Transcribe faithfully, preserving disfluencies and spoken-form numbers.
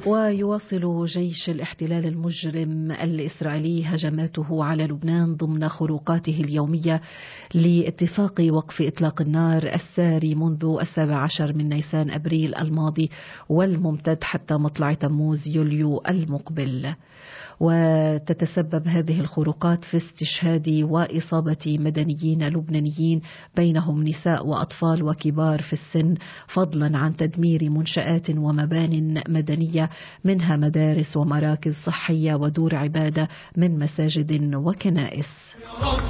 ويواصل جيش الاحتلال المجرم الإسرائيلي هجماته على لبنان ضمن خروقاته اليومية لاتفاق وقف إطلاق النار الساري منذ السابع عشر من نيسان أبريل الماضي والممتد حتى مطلع تموز يوليو المقبل. وتتسبب هذه الخروقات في استشهاد وإصابة مدنيين لبنانيين بينهم نساء وأطفال وكبار في السن، فضلا عن تدمير منشآت ومبان مدنية منها مدارس ومراكز صحية ودور عبادة من مساجد وكنائس.